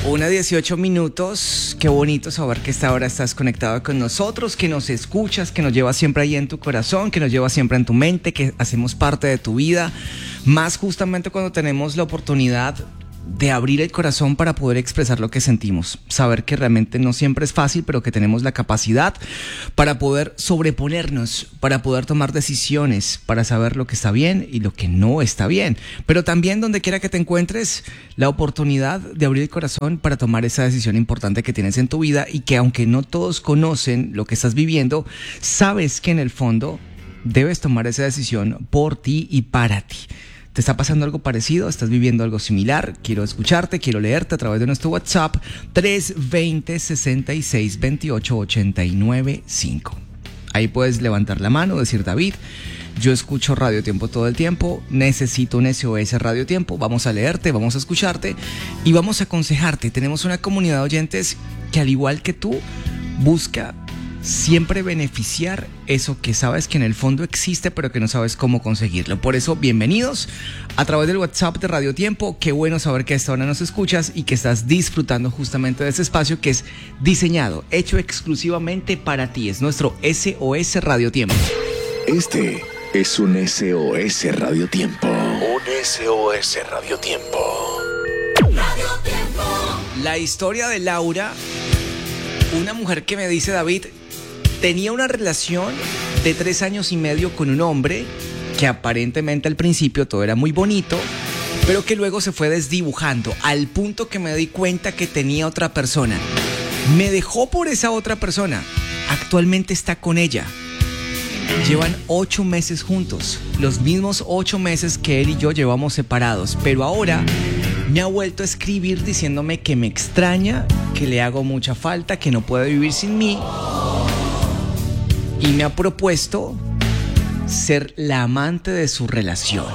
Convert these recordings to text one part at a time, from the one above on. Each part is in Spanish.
1:18. Qué bonito saber que esta hora estás conectado con nosotros, que nos escuchas, que nos llevas siempre ahí en tu corazón, que nos llevas siempre en tu mente, que hacemos parte de tu vida. Más justamente cuando tenemos la oportunidad de abrir el corazón para poder expresar lo que sentimos. Saber que realmente no siempre es fácil, pero que tenemos la capacidad para poder sobreponernos, para poder tomar decisiones, para saber lo que está bien y lo que no está bien. Pero también, donde quiera que te encuentres, la oportunidad de abrir el corazón para tomar esa decisión importante que tienes en tu vida y que, aunque no todos conocen lo que estás viviendo, sabes que en el fondo debes tomar esa decisión por ti y para ti. ¿Te está pasando algo parecido? ¿Estás viviendo algo similar? Quiero escucharte, quiero leerte a través de nuestro WhatsApp 320-6628-895. Ahí puedes levantar la mano, decir: David, yo escucho Radio Tiempo todo el tiempo, necesito un SOS Radio Tiempo. Vamos a leerte, vamos a escucharte y vamos a aconsejarte. Tenemos una comunidad de oyentes que, al igual que tú, busca siempre beneficiar eso que sabes que en el fondo existe, pero que no sabes cómo conseguirlo. Por eso, bienvenidos a través del WhatsApp de Radio Tiempo. Qué bueno saber que a esta hora nos escuchas y que estás disfrutando justamente de ese espacio que es diseñado, hecho exclusivamente para ti. Es nuestro SOS Radio Tiempo. Este es un SOS Radio Tiempo. Un SOS Radio Tiempo. Radio Tiempo. La historia de Laura, una mujer que me dice: David, tenía una relación de 3 años y medio con un hombre que aparentemente al principio todo era muy bonito, pero que luego se fue desdibujando al punto que me di cuenta que tenía otra persona. Me dejó por esa otra persona. Actualmente está con ella. Llevan 8 meses juntos, los mismos 8 meses que él y yo llevamos separados, pero ahora me ha vuelto a escribir diciéndome que me extraña, que le hago mucha falta, que no puede vivir sin mí. Y me ha propuesto ser la amante de su relación.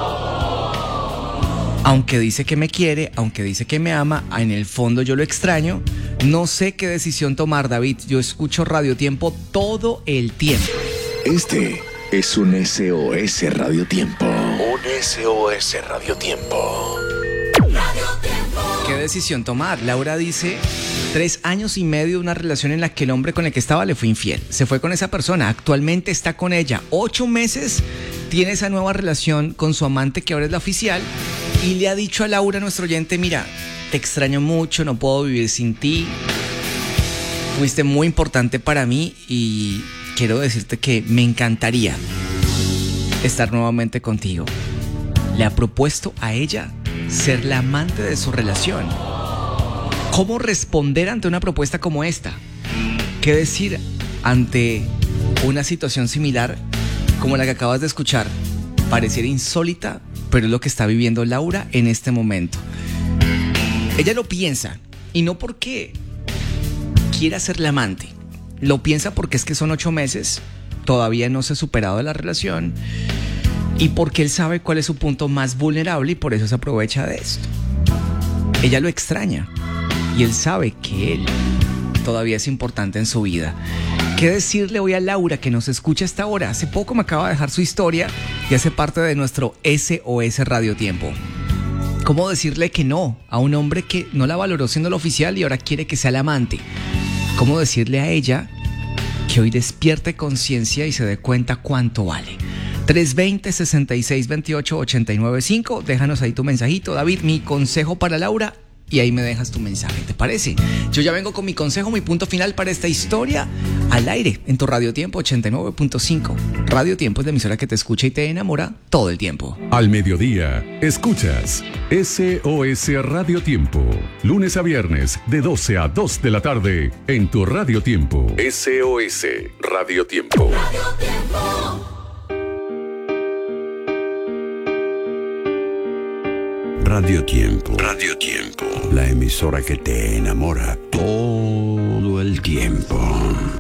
Aunque dice que me quiere, aunque dice que me ama, en el fondo yo lo extraño. No sé qué decisión tomar, David. Yo escucho Radio Tiempo todo el tiempo. Este es un SOS Radio Tiempo. Un SOS Radio Tiempo. Radio Tiempo. ¿Qué decisión tomar? Laura dice: 3 años y medio de una relación en la que el hombre con el que estaba le fue infiel. Se fue con esa persona, actualmente está con ella. 8 meses tiene esa nueva relación con su amante, que ahora es la oficial, y le ha dicho a Laura, nuestro oyente: mira, te extraño mucho, no puedo vivir sin ti. Fuiste muy importante para mí y quiero decirte que me encantaría estar nuevamente contigo. Le ha propuesto a ella ser la amante de su relación. ¿Cómo responder ante una propuesta como esta? ¿Qué decir ante una situación similar como la que acabas de escuchar? Pareciera insólita, pero es lo que está viviendo Laura en este momento. Ella lo piensa, y no porque quiera ser la amante. Lo piensa porque es que son 8 meses, todavía no se ha superado de la relación, y porque él sabe cuál es su punto más vulnerable y por eso se aprovecha de esto. Ella lo extraña y él sabe que él todavía es importante en su vida. ¿Qué decirle hoy a Laura, que nos escucha a esta hora? Hace poco me acaba de dejar su historia y hace parte de nuestro SOS Radio Tiempo. ¿Cómo decirle que no a un hombre que no la valoró siendo el oficial y ahora quiere que sea el amante? ¿Cómo decirle a ella que hoy despierte conciencia y se dé cuenta cuánto vale? 320-6628-895. Déjanos ahí tu mensajito. David, mi consejo para Laura, y ahí me dejas tu mensaje, ¿te parece? Yo ya vengo con mi consejo, mi punto final para esta historia al aire en tu Radio Tiempo 89.5. Radio Tiempo es la emisora que te escucha y te enamora todo el tiempo. Al mediodía, escuchas SOS Radio Tiempo. Lunes a viernes, de 12 a 2 de la tarde, en tu Radio Tiempo. SOS Radio Tiempo. Radio Tiempo. Radio Tiempo. Radio Tiempo. La emisora que te enamora todo el tiempo.